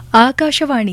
ಆಕಾಶವಾಣಿ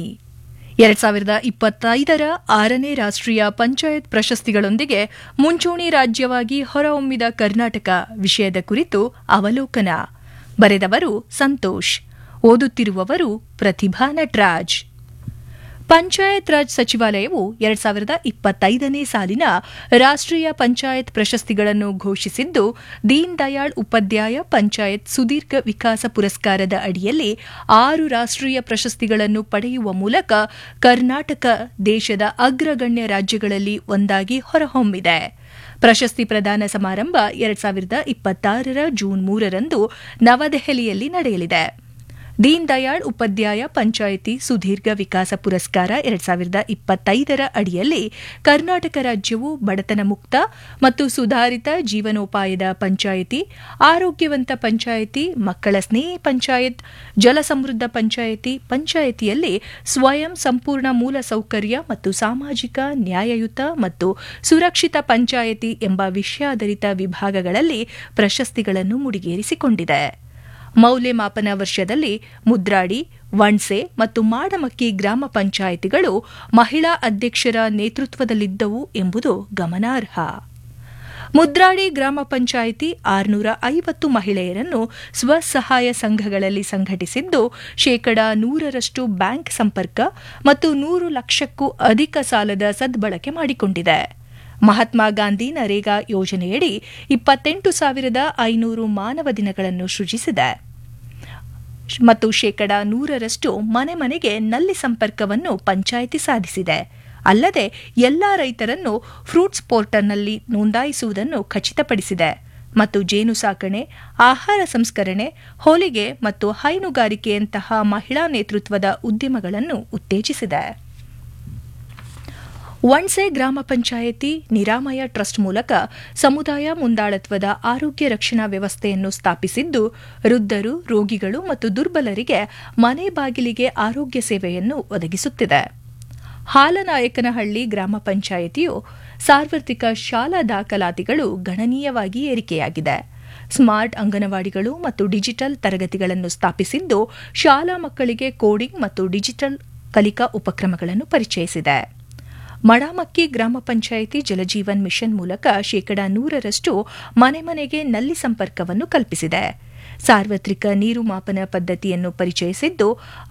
2025ರ 6ನೇ ರಾಷ್ಟ್ರೀಯ ಪಂಚಾಯತ್ ಪ್ರಶಸ್ತಿಗಳೊಂದಿಗೆ ಮುಂಚೂಣಿ ರಾಜ್ಯವಾಗಿ ಹೊರಹೊಮ್ಮಿದ ಕರ್ನಾಟಕ ವಿಷಯದ ಕುರಿತು ಅವಲೋಕನ. ಬರೆದವರು ಸಂತೋಷ್. ಓದುತ್ತಿರುವವರು ಪ್ರತಿಭಾ ನಟರಾಜ್. ಪಂಚಾಯತ್ ರಾಜ್ ಸಚಿವಾಲಯವು 2025ನೇ ಸಾಲಿನ ರಾಷ್ಟ್ರೀಯ ಪಂಚಾಯತ್ ಪ್ರಶಸ್ತಿಗಳನ್ನು ಘೋಷಿಸಿದ್ದು, ದೀನ್ ದಯಾಳ್ ಉಪಾಧ್ಯಾಯ ಪಂಚಾಯತ್ ಸುದೀರ್ಘ ವಿಕಾಸ ಪುರಸ್ಕಾರದ ಅಡಿಯಲ್ಲಿ 6 ರಾಷ್ಟ್ರೀಯ ಪ್ರಶಸ್ತಿಗಳನ್ನು ಪಡೆಯುವ ಮೂಲಕ ಕರ್ನಾಟಕ ದೇಶದ ಅಗ್ರಗಣ್ಯ ರಾಜ್ಯಗಳಲ್ಲಿ ಒಂದಾಗಿ ಹೊರಹೊಮ್ಮಿದೆ. ಪ್ರಶಸ್ತಿ ಪ್ರದಾನ ಸಮಾರಂಭ 2026ರ ಜೂನ್ 3ರಂದು ನವದೆಹಲಿಯಲ್ಲಿ ನಡೆಯಲಿದೆ. ದೀನ್ ದಯಾಳ್ ಉಪಾಧ್ಯಾಯ ಪಂಚಾಯಿತಿ ಸುದೀರ್ಘ ವಿಕಾಸ ಪುರಸ್ಕಾರ 2025ರ ಅಡಿಯಲ್ಲಿ ಕರ್ನಾಟಕ ರಾಜ್ಯವು ಬಡತನ ಮುಕ್ತ ಮತ್ತು ಸುಧಾರಿತ ಜೀವನೋಪಾಯದ ಪಂಚಾಯಿತಿ, ಆರೋಗ್ಯವಂತ ಪಂಚಾಯಿತಿ, ಮಕ್ಕಳ ಸ್ನೇಹಿ ಪಂಚಾಯತ್, ಜಲಸಮೃದ್ಧ ಪಂಚಾಯಿತಿ, ಪಂಚಾಯಿತಿಯಲ್ಲಿ ಸ್ವಯಂ ಸಂಪೂರ್ಣ ಮೂಲಸೌಕರ್ಯ ಮತ್ತು ಸಾಮಾಜಿಕ ನ್ಯಾಯಯುತ ಮತ್ತು ಸುರಕ್ಷಿತ ಪಂಚಾಯಿತಿ ಎಂಬ ವಿಷಯಾಧಾರಿತ ವಿಭಾಗಗಳಲ್ಲಿ ಪ್ರಶಸ್ತಿಗಳನ್ನು ಮುಡಿಗೇರಿಸಿಕೊಂಡಿದೆ. ಮೌಲ್ಯಮಾಪನ ವರ್ಷದಲ್ಲಿ ಮುದ್ರಾಡಿ, ವಣ್ಸೆ ಮತ್ತು ಮಾಡಮಕ್ಕಿ ಗ್ರಾಮ ಪಂಚಾಯಿತಿಗಳು ಮಹಿಳಾ ಅಧ್ಯಕ್ಷರ ನೇತೃತ್ವದಲ್ಲಿದ್ದವು ಎಂಬುದು ಗಮನಾರ್ಹ. ಮುದ್ರಾಡಿ ಗ್ರಾಮ ಪಂಚಾಯಿತಿ 650 ಮಹಿಳೆಯರನ್ನು ಸ್ವಸಹಾಯ ಸಂಘಗಳಲ್ಲಿ ಸಂಘಟಿಸಿದ್ದು, 100% ಬ್ಯಾಂಕ್ ಸಂಪರ್ಕ ಮತ್ತು 100 ಲಕ್ಷಕ್ಕೂ ಅಧಿಕ ಸಾಲದ ಸದ್ಬಳಕೆ ಮಾಡಿಕೊಂಡಿದೆ. ಮಹಾತ್ಮ ಗಾಂಧಿ ನರೇಗಾ ಯೋಜನೆಯಡಿ 28,500 ಮಾನವ ದಿನಗಳನ್ನು ಸೃಜಿಸಿದೆ ಮತ್ತು 100% ಮನೆ ಮನೆಗೆ ನಲ್ಲಿ ಸಂಪರ್ಕವನ್ನು ಪಂಚಾಯಿತಿ ಸಾಧಿಸಿದೆ. ಅಲ್ಲದೆ ಎಲ್ಲಾ ರೈತರನ್ನು ಫ್ರೂಟ್ಸ್ ಪೋರ್ಟಲ್ನಲ್ಲಿ ನೋಂದಾಯಿಸುವುದನ್ನು ಖಚಿತಪಡಿಸಿದೆ ಮತ್ತು ಜೇನು ಸಾಕಣೆ, ಆಹಾರ ಸಂಸ್ಕರಣೆ, ಹೊಲಿಗೆ ಮತ್ತು ಹೈನುಗಾರಿಕೆಯಂತಹ ಮಹಿಳಾ ನೇತೃತ್ವದ ಉದ್ಯಮಗಳನ್ನು ಉತ್ತೇಜಿಸಿದೆ. ವಣ್ಸೆ ಗ್ರಾಮ ಪಂಚಾಯಿತಿ ನಿರಾಮಯ ಟ್ರಸ್ಟ್ ಮೂಲಕ ಸಮುದಾಯ ಮುಂದಾಳತ್ವದ ಆರೋಗ್ಯ ರಕ್ಷಣಾ ವ್ಯವಸ್ಥೆಯನ್ನು ಸ್ಥಾಪಿಸಿದ್ದು, ವೃದ್ಧರು, ರೋಗಿಗಳು ಮತ್ತು ದುರ್ಬಲರಿಗೆ ಮನೆ ಬಾಗಿಲಿಗೆ ಆರೋಗ್ಯ ಸೇವೆಯನ್ನು ಒದಗಿಸುತ್ತಿದೆ. ಹಾಲನಾಯಕನಹಳ್ಳಿ ಗ್ರಾಮ ಪಂಚಾಯಿತಿಯು ಸಾರ್ವತ್ರಿಕ ಶಾಲಾ ದಾಖಲಾತಿಗಳು ಗಣನೀಯವಾಗಿ ಏರಿಕೆಯಾಗಿದೆ. ಸ್ಮಾರ್ಟ್ ಅಂಗನವಾಡಿಗಳು ಮತ್ತು ಡಿಜಿಟಲ್ ತರಗತಿಗಳನ್ನು ಸ್ಥಾಪಿಸಿದ್ದು, ಶಾಲಾ ಮಕ್ಕಳಿಗೆ ಕೋಡಿಂಗ್ ಮತ್ತು ಡಿಜಿಟಲ್ ಕಲಿಕಾ ಉಪಕ್ರಮಗಳನ್ನು ಪರಿಚಯಿಸಿದೆ. ಮಡಮಕ್ಕಿ ಗ್ರಾಮ ಪಂಚಾಯಿತಿ ಜಲಜೀವನ್ ಮಿಷನ್ ಮೂಲಕ 100% ಮನೆ ಮನೆಗೆ ನಲ್ಲಿ ಸಂಪರ್ಕವನ್ನು ಕಲ್ಪಿಸಿದೆ. ಸಾರ್ವತ್ರಿಕ ನೀರು ಮಾಪನ ಪದ್ಧತಿಯನ್ನು ಪರಿಚಯಿಸಿದ್ದು,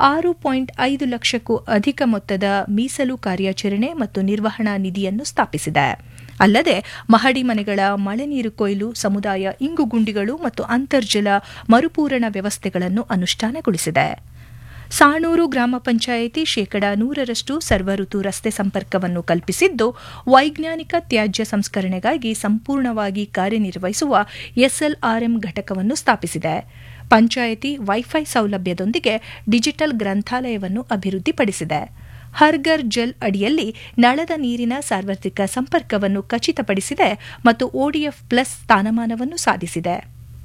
6.5 ಲಕ್ಷಕ್ಕೂ ಅಧಿಕ ಮೊತ್ತದ ಮೀಸಲು ಕಾರ್ಯಾಚರಣೆ ಮತ್ತು ನಿರ್ವಹಣಾ ನಿಧಿಯನ್ನು ಸ್ಥಾಪಿಸಿದೆ. ಅಲ್ಲದೆ ಮಹಡಿ ಮನೆಗಳ ಮಳೆ ನೀರು ಕೊಯ್ಲು, ಸಮುದಾಯ ಇಂಗುಗುಂಡಿಗಳು ಮತ್ತು ಅಂತರ್ಜಲ ಮರುಪೂರಣ ವ್ಯವಸ್ಥೆಗಳನ್ನು ಅನುಷ್ಠಾನಗೊಳಿಸಿದೆ. ಸಾಣೂರು ಗ್ರಾಮ ಪಂಚಾಯಿತಿ 100% ಸರ್ವಋತು ರಸ್ತೆ ಸಂಪರ್ಕವನ್ನು ಕಲ್ಪಿಸಿದ್ದು, ವೈಜ್ಞಾನಿಕ ತ್ಯಾಜ್ಯ ಸಂಸ್ಕರಣೆಗಾಗಿ ಸಂಪೂರ್ಣವಾಗಿ ಕಾರ್ಯನಿರ್ವಹಿಸುವ ಎಸ್ಎಲ್ಆರ್ಎಂ ಘಟಕವನ್ನು ಸ್ಥಾಪಿಸಿದೆ. ಪಂಚಾಯಿತಿ ವೈಫೈ ಸೌಲಭ್ಯದೊಂದಿಗೆ ಡಿಜಿಟಲ್ ಗ್ರಂಥಾಲಯವನ್ನು ಅಭಿವೃದ್ಧಿಪಡಿಸಿದೆ. ಹರ್ ಘರ್ ಜಲ್ ಅಡಿಯಲ್ಲಿ ನಳದ ನೀರಿನ ಸಾರ್ವತ್ರಿಕ ಸಂಪರ್ಕವನ್ನು ಖಚಿತಪಡಿಸಿದೆ ಮತ್ತು ODF ಪ್ಲಸ್ ಸ್ಥಾನಮಾನವನ್ನು ಸಾಧಿಸಿದೆ.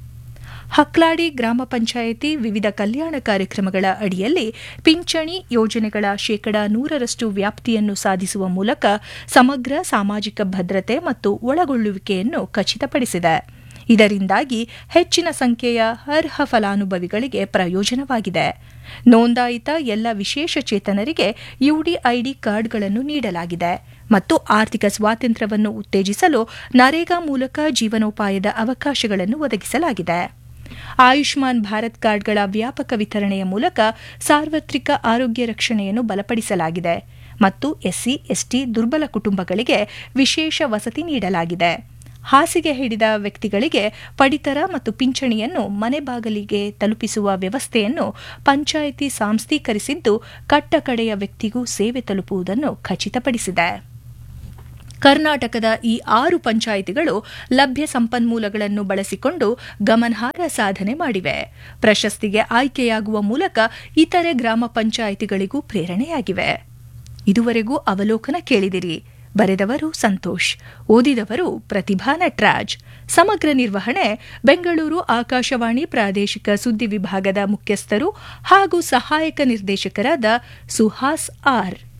ಹಕ್ಲಾಡಿ ಗ್ರಾಮ ಪಂಚಾಯಿತಿ ವಿವಿಧ ಕಲ್ಯಾಣ ಕಾರ್ಯಕ್ರಮಗಳ ಅಡಿಯಲ್ಲಿ ಪಿಂಚಣಿ ಯೋಜನೆಗಳ 100% ವ್ಯಾಪ್ತಿಯನ್ನು ಸಾಧಿಸುವ ಮೂಲಕ ಸಮಗ್ರ ಸಾಮಾಜಿಕ ಭದ್ರತೆ ಮತ್ತು ಒಳಗೊಳ್ಳುವಿಕೆಯನ್ನು ಖಚಿತಪಡಿಸಿದೆ. ಇದರಿಂದಾಗಿ ಹೆಚ್ಚಿನ ಸಂಖ್ಯೆಯ ಅರ್ಹ ಫಲಾನುಭವಿಗಳಿಗೆ ಪ್ರಯೋಜನವಾಗಿದೆ. ನೋಂದಾಯಿತ ಎಲ್ಲ ವಿಶೇಷಚೇತನರಿಗೆ ಯುಡಿಐಡಿ ಕಾರ್ಡ್ಗಳನ್ನು ನೀಡಲಾಗಿದೆ ಮತ್ತು ಆರ್ಥಿಕ ಸ್ವಾತಂತ್ರ್ಯವನ್ನು ಉತ್ತೇಜಿಸಲು ನರೇಗಾ ಮೂಲಕ ಜೀವನೋಪಾಯದ ಅವಕಾಶಗಳನ್ನು ಒದಗಿಸಲಾಗಿದೆ. ಆಯುಷ್ಮಾನ್ ಭಾರತ್ ಕಾರ್ಡ್ಗಳ ವ್ಯಾಪಕ ವಿತರಣೆಯ ಮೂಲಕ ಸಾರ್ವತ್ರಿಕ ಆರೋಗ್ಯ ರಕ್ಷಣೆಯನ್ನು ಬಲಪಡಿಸಲಾಗಿದೆ ಮತ್ತು ಎಸ್ಸಿ, ಎಸ್ಟಿ ದುರ್ಬಲ ಕುಟುಂಬಗಳಿಗೆ ವಿಶೇಷ ವಸತಿ ನೀಡಲಾಗಿದೆ. ಹಾಸಿಗೆ ಹಿಡಿದ ವ್ಯಕ್ತಿಗಳಿಗೆ ಪಡಿತರ ಮತ್ತು ಪಿಂಚಣಿಯನ್ನು ಮನೆ ಬಾಗಿಲಿಗೆ ತಲುಪಿಸುವ ವ್ಯವಸ್ಥೆಯನ್ನು ಪಂಚಾಯಿತಿ ಸಾಂಸ್ಥೀಕರಿಸಿದ್ದು, ಕಟ್ಟಕಡೆಯ ವ್ಯಕ್ತಿಗೂ ಸೇವೆ ತಲುಪುವುದನ್ನು ಖಚಿತಪಡಿಸಿದೆ. ಕರ್ನಾಟಕದ ಈ 6 ಪಂಚಾಯಿತಿಗಳು ಲಭ್ಯ ಸಂಪನ್ಮೂಲಗಳನ್ನು ಬಳಸಿಕೊಂಡು ಗಮನಾರ್ಹ ಸಾಧನೆ ಮಾಡಿವೆ. ಪ್ರಶಸ್ತಿಗೆ ಆಯ್ಕೆಯಾಗುವ ಮೂಲಕ ಇತರೆ ಗ್ರಾಮ ಪಂಚಾಯಿತಿಗಳಿಗೂ ಪ್ರೇರಣೆಯಾಗಿವೆ. ಇದುವರೆಗೂ ಅವಲೋಕನ ಕೇಳಿದಿರಿ. ಬರೆದವರು ಸಂತೋಷ್. ಓದಿದವರು ಪ್ರತಿಭಾ ನಟರಾಜ್. ಸಮಗ್ರ ನಿರ್ವಹಣೆ ಬೆಂಗಳೂರು ಆಕಾಶವಾಣಿ ಪ್ರಾದೇಶಿಕ ಸುದ್ದಿ ವಿಭಾಗದ ಮುಖ್ಯಸ್ಥರು ಹಾಗೂ ಸಹಾಯಕ ನಿರ್ದೇಶಕರಾದ ಸುಹಾಸ್ ಆರ್.